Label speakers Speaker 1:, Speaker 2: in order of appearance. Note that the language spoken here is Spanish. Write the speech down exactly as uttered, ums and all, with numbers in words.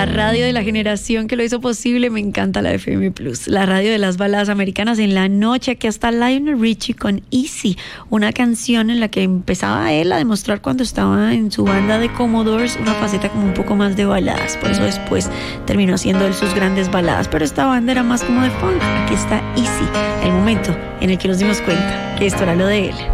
Speaker 1: La radio de la generación que lo hizo posible, me encanta la F M Plus. La radio de las baladas americanas en la noche. Aquí está Lionel Richie con Easy, una canción en la que empezaba él a demostrar cuando estaba en su banda de Commodores una faceta como un poco más de baladas. Por eso después terminó haciendo él sus grandes baladas, pero esta banda era más como de funk. Aquí está Easy, el momento en el que nos dimos cuenta que esto era lo de él.